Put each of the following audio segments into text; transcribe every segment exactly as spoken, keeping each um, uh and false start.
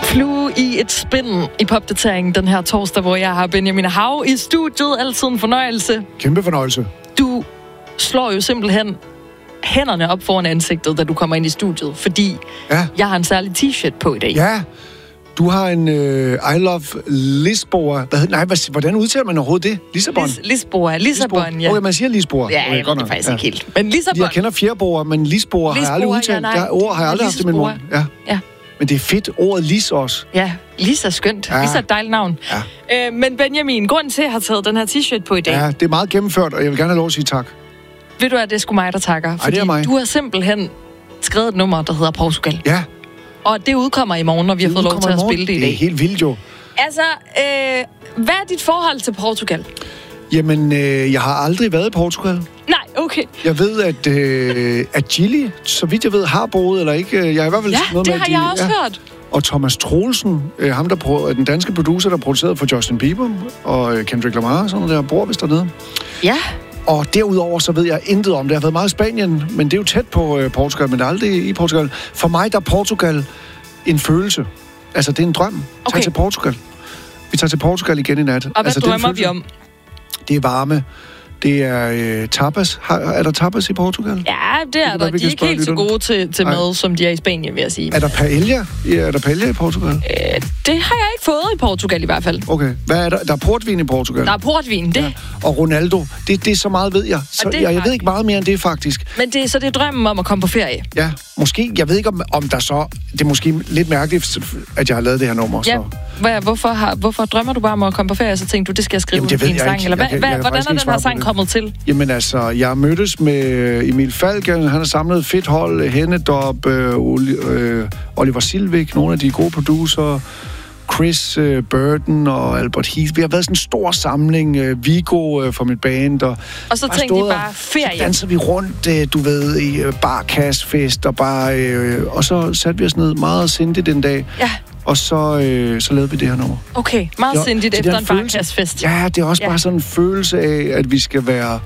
Flue i et spin i popdateringen den her torsdag, hvor jeg har Benjamin Hav i studiet. Altid en fornøjelse. Kæmpe fornøjelse. Du slår jo simpelthen hænderne op foran ansigtet, da du kommer ind i studiet, fordi ja. jeg har en særlig t-shirt på i dag. Ja, du har en uh, I Love Lisboa. Hvad, nej, hvad, hvordan udtaler man overhovedet det? Lissabon? Lis- Lisboa. Lissabon, ja. Okay, man siger Lisboa. Ja, jeg ved det faktisk ja. ikke helt. Men Lissabon. Jeg kender fjerboer, men Lisboa har jeg aldrig udtalt. Ja, det ord har jeg aldrig haft i min mund. Ja. ja. Men det er fedt. Ordet Lis også. Ja, Lis er skønt. Ja. Lis er et dejligt navn. Ja. Øh, men Benjamin, grunden til, at jeg har taget den her t-shirt på i dag... Ja, det er meget gennemført, og jeg vil gerne have lov at sige tak. Ved du at det er sgu mig, der takker? Ej, det er mig. Du har simpelthen skrevet et nummer, der hedder Portugal. Ja. Og det udkommer i morgen, når vi det har fået lov til at spille det i dag. Det er helt vildt jo. Altså, øh, hvad er dit forhold til Portugal? Jamen, øh, jeg har aldrig været i Portugal. Nej, okay. Jeg ved, at, øh, at Chile, så vidt jeg ved, har boet eller ikke. Jeg har i hvert fald ja, noget det med, har de, jeg også ja. hørt. Og Thomas Troelsen, øh, ham der den danske producer, der producerede for Justin Bieber og øh, Kendrick Lamar, sådan noget der, bor vist dernede. Ja. Og derudover så ved jeg intet om det. Jeg har været meget i Spanien, men det er jo tæt på øh, Portugal, men det er aldrig i Portugal. For mig der er Portugal en følelse. Altså, det er en drøm. Okay. Tag til Portugal. Vi tager til Portugal igen i nat. Og hvad altså, drømmer vi om? Det er varme. Det er øh, tapas. Har, er der tapas i Portugal? Ja, det er det der. De er ikke helt så gode til, til mad, som de er i Spanien, vil jeg sige. Er der paella? Ja, er der paella i Portugal? Øh, det har jeg ikke fået i Portugal i hvert fald. Okay. Hvad er der? Der er portvin i Portugal? Der er portvin, det. Ja. Og Ronaldo. Det, det er så meget, ved jeg. Så, jeg, jeg ved ikke meget mere end det, faktisk. Men det, så det er drømmen om at komme på ferie? Ja, måske. Jeg ved ikke, om, om der så... Det er måske lidt mærkeligt, at jeg har lavet det her nummer. Ja. Så. Hvad, hvorfor, har, hvorfor drømmer du bare om at komme på ferie, så tænkte du, det skal jeg skrive i en sang? Ikke. Eller hvad, jeg kan, jeg hvordan er den her sang kommet til? Jamen altså, jeg mødtes med Emil Falk. Han har samlet fedt hold. Hennedop, øh, øh, Oliver Silvik, nogle af de gode producer. Chris øh, Burton og Albert Heath. Vi har været sådan en stor samling. Øh, Vigo øh, fra mit band. Og, og så tænkte de bare ferie. Så danser vi rundt, øh, du ved, i øh, barkassfest. Og, bare, øh, og så satte vi os ned meget sindigt den dag. Ja. Og så, øh, så lavede vi det her nummer. Okay, meget jo, sindigt efter en barkassfest. Ja, det er også ja. bare sådan en følelse af, at vi skal være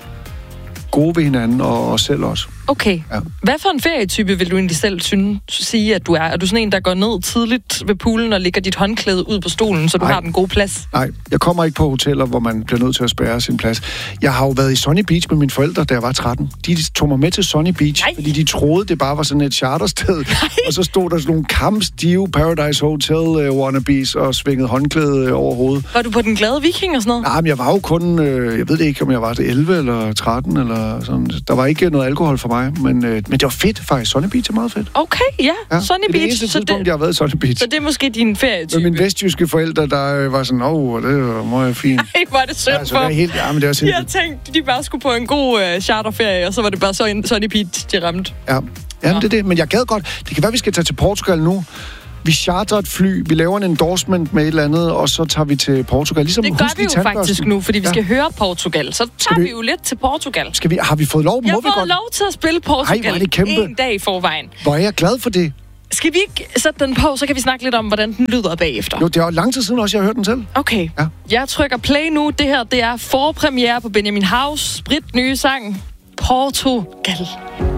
gode ved hinanden og os selv også. Okay. Ja. Hvad for en ferietype vil du egentlig selv synes, sige, at du er? Er du sådan en, der går ned tidligt ved poolen og lægger dit håndklæde ud på stolen, så du Nej. har den gode plads? Nej, jeg kommer ikke på hoteller, hvor man bliver nødt til at spærre sin plads. Jeg har jo været i Sunny Beach med mine forældre, da jeg var tretten. De tog mig med til Sunny Beach, Nej. fordi de troede, det bare var sådan et chartersted. Nej. Og så stod der sådan nogle kampstive Paradise Hotel uh, wannabes og svingede håndklæde uh, over hovedet. Var du på den glade viking og sådan noget? Nej, men jeg var jo kun, uh, jeg ved det ikke, om jeg var elleve eller tretten eller sådan. Der var ikke noget alkohol for mig. Men, øh, men det var fedt faktisk. Sunny Beach er meget fedt. Okay, ja. ja. Sunny Beach. Det er det eneste tidspunkt, det, jeg har været i Sunny Beach. Så det er måske din ferietype. Med mine vestjyske forældre, der øh, var sådan, åh, det var meget fint. Nej, hvor er det synd ja, for. Det er helt, ja, men det er sindssygt. Jeg tænkte, de bare skulle på en god øh, charterferie, og så var det bare Sunny Beach, de ramte. Ja, Jamen, det er det. Men jeg gad godt. Det kan være, vi skal tage til Portugal nu. Vi charter et fly, vi laver en endorsement med et eller andet, og så tager vi til Portugal. Ligesom det gør vi jo faktisk nu, fordi vi skal ja. høre Portugal. Så tager vi... vi jo lidt til Portugal. Skal vi... Har vi fået lov? Jeg Må har fået godt? lov til at spille Portugal en dag i forvejen. Hvor er jeg glad for det. Skal vi ikke sætte den på, så kan vi snakke lidt om, hvordan den lyder bagefter? Jo, det er jo lang tid siden også, jeg har hørt den selv. Okay. Ja. Jeg trykker play nu. Det her, det er forpremiere på Benjamin Havs sprit nye sang, Portugal.